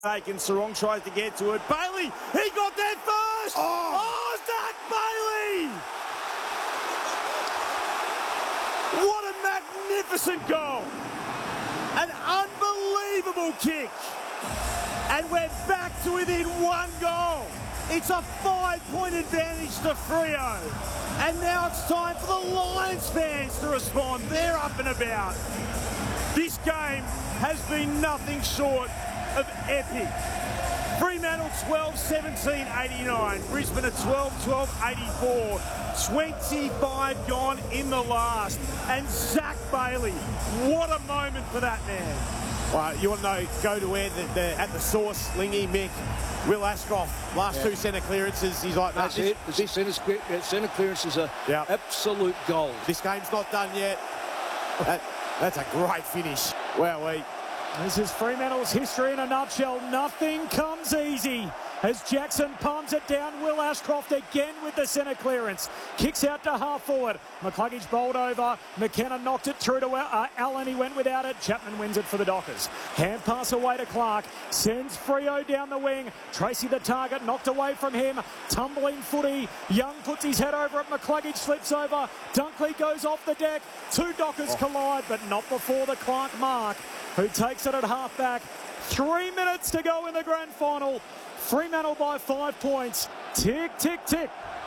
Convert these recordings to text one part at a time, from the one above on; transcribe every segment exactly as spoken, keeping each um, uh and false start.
Taken, Sarong tries to get to it. Bailey, he got there first! Oh, oh Zach Bailey! What a magnificent goal! An unbelievable kick. And we're back to within one goal. It's a five-point advantage to Freo. And now it's time for the Lions fans to respond. They're up and about. This game has been nothing short of epic. Fremantle twelve seventeen eighty-nine, Brisbane at twelve twelve eighty-four, twenty-five gone in the last, and Zach Bailey, what a moment for that man. Well, you want to know, go to where the, the, at the source, Lingy, Mick, Will Ashcroft, last yeah. two centre clearances, he's like, that's this, it, the centre, centre clearances are yeah. absolute gold. This game's not done yet. that, that's a great finish. Wow, we. This is Fremantle's history in a nutshell. Nothing comes easy as Jackson palms it down. Will Ashcroft again with the centre clearance. Kicks out to half forward. McCluggage bowled over. McKenna knocked it through to uh, Allen. He went without it. Chapman wins it for the Dockers. Hand pass away to Clark. Sends Freo down the wing. Tracy the target. Knocked away from him. Tumbling footy. Young puts his head over it. McCluggage slips over. Dunkley goes off the deck. Two Dockers oh. collide, but not before the Clark mark, who takes it at half-back. Three minutes to go in the grand final. Fremantle by five points. Tick, tick, tick.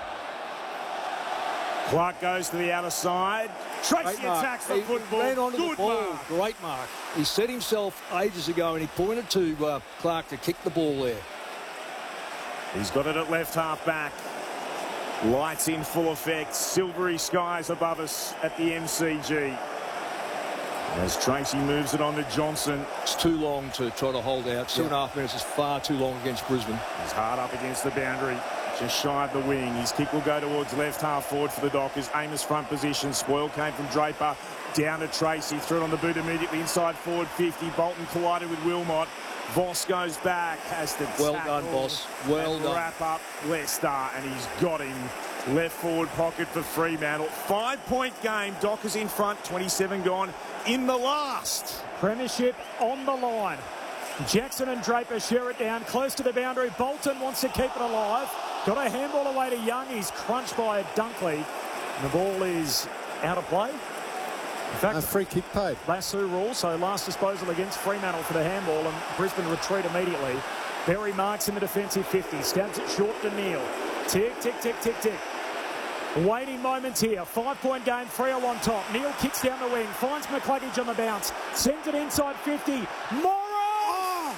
Clark goes to the outer side. Tracy attacks the he football. Ran onto Good the ball. mark. Great mark. He set himself ages ago and he pointed to uh, Clark to kick the ball there. He's got it at left half-back. Lights in full effect. Silvery skies above us at the M C G. As Tracy moves it on to Johnson. It's too long to try to hold out. Two yeah. and a half minutes is far too long against Brisbane. He's hard up against the boundary, just shy of the wing. His kick will go towards left half forward for the Dockers. Amos front position. Spoil came from Draper. Down to Tracy. Threw it on the boot immediately inside forward fifty. Bolton collided with Wilmot. Voss goes back. Has to well done, Voss. Well done. Wrap up Leicester, and he's got him. Left forward pocket for Fremantle. Five-point game. Dockers in front. twenty-seven gone in the last. Premiership on the line. Jackson and Draper share it down close to the boundary. Bolton wants to keep it alive. Got a handball away to Young. He's crunched by Dunkley. The ball is out of play. In fact, a free kick paid. Lasso rule, so last disposal against Fremantle for the handball, and Brisbane retreat immediately. Berry marks in the defensive fifty. Stabs it short to Neil. Tick, tick, tick, tick, tick. Waiting moments here. Five-point game, Freo on top. Neil kicks down the wing, finds McCluggage on the bounce, sends it inside fifty. Morris! Oh.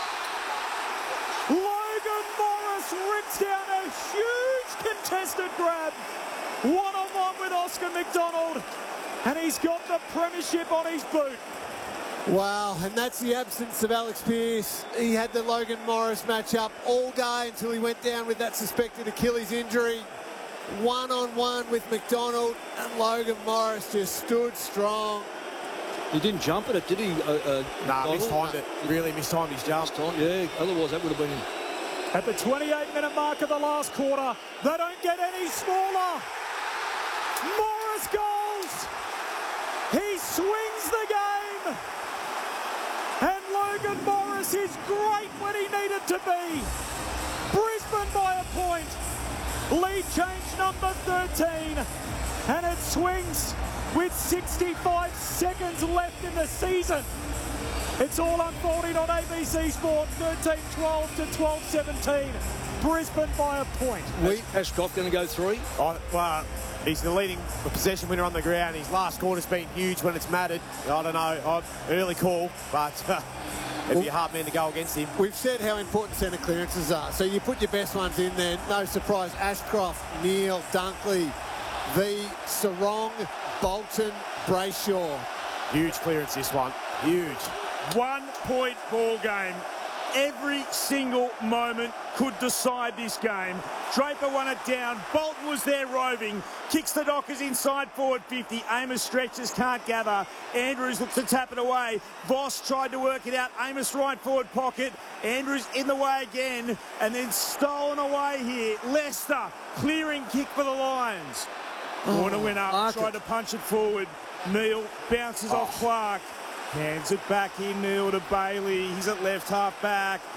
Logan Morris rips down a huge contested grab. One-on-one with Oscar McDonald, and he's got the premiership on his boot. Wow, and that's the absence of Alex Pearce. He had the Logan Morris matchup all day until he went down with that suspected Achilles injury. One-on-one with McDonald, and Logan Morris just stood strong. He didn't jump at it, did he? Uh, uh, nah, mistimed it. Really mistimed his jump. Mistimed, yeah, otherwise that would have been him. At the twenty-eight minute mark of the last quarter, they don't get any smaller. Morris goals. He swings the game. And Logan Morris is great when he needed to be. Brisbane by a point. Lead change number thirteen. And it swings with sixty-five seconds left in the season. It's all unfolding on A B C Sport. thirteen twelve to twelve seventeen. Brisbane by a point. We, Ashcroft going to go three? Oh, well, he's the leading possession winner on the ground. His last quarter's been huge when it's mattered. I don't know, oh, early call, but uh, it'd be a hard man to go against him. We've said how important centre clearances are, so you put your best ones in there. No surprise, Ashcroft, Neil, Dunkley, V, Sarong, Bolton, Brayshaw. Huge clearance this one, huge. One-point ball game. Every single moment could decide this game. Draper won it down. Bolton was there roving. Kicks the Dockers inside forward fifty. Amos stretches, can't gather. Andrews looks to tap it away. Voss tried to work it out. Amos right forward pocket. Andrews in the way again. And then stolen away here. Leicester clearing kick for the Lions. Oh, Corner went up. Market. Tried to punch it forward. Neil bounces oh. off Clark. Hands it back in, Neil to Bailey. He's at left half back.